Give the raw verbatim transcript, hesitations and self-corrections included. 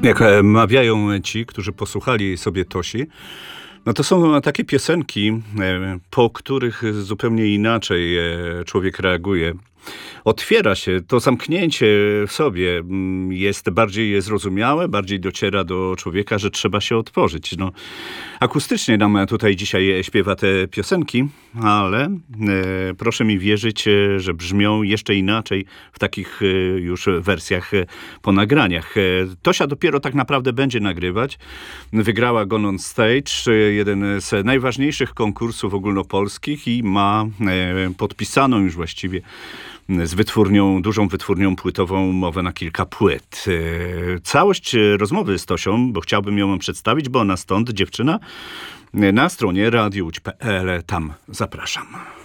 Jak mawiają ci, którzy posłuchali sobie Tosi, no to są takie piosenki, po których zupełnie inaczej człowiek reaguje. Otwiera się, to zamknięcie w sobie jest bardziej zrozumiałe, bardziej dociera do człowieka, że trzeba się otworzyć. No, akustycznie nam tutaj dzisiaj śpiewa te piosenki, ale e, proszę mi wierzyć, że brzmią jeszcze inaczej w takich e, już wersjach e, po nagraniach. E, Tosia dopiero tak naprawdę będzie nagrywać. Wygrała Gone on Stage, jeden z najważniejszych konkursów ogólnopolskich i ma e, podpisaną już właściwie z wytwórnią, dużą wytwórnią płytową umowę na kilka płyt. Całość rozmowy z Tosią, bo chciałbym ją przedstawić, bo ona stąd, dziewczyna, na stronie radio łódź kropka p l. Tam zapraszam.